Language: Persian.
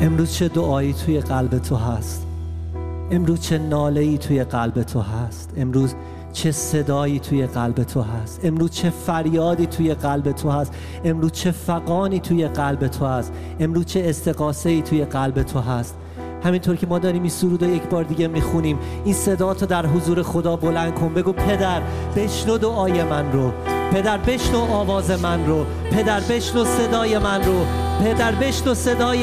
امروز چه دعایی توی قلب تو هست؟ امروز چه ناله‌ای توی قلب تو هست؟ امروز چه صدایی توی قلب تو هست؟ امروز چه فریادی توی قلب تو هست؟ امروز چه فغانی توی قلب تو هست؟ امروز چه استغاثه‌ای توی قلب تو هست؟ همینطور که ما داریم این سرود رو یک بار دیگه میخونیم، این صدا تو در حضور خدا بلند کن. بگو پدر بشنو دعای من رو، پدر بشنو آواز من رو، پدر بشنو صدای من رو، پدر بشنو صدای